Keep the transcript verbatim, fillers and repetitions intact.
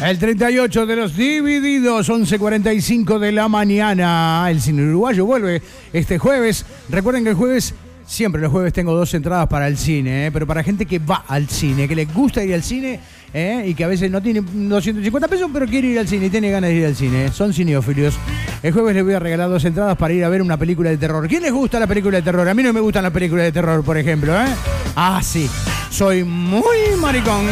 El treinta y ocho de los Divididos, once cuarenta y cinco de la mañana. El cine uruguayo vuelve este jueves. Recuerden que el jueves, siempre los jueves tengo dos entradas para el cine, ¿eh? Pero para gente que va al cine, que le gusta ir al cine, ¿eh? Y que a veces no tiene doscientos cincuenta pesos, pero quiere ir al cine y tiene ganas de ir al cine. Son cineófilos. El jueves les voy a regalar dos entradas para ir a ver una película de terror. ¿Quién les gusta la película de terror? A mí no me gustan las películas de terror, por ejemplo, ¿eh? Ah, sí. Soy muy maricón.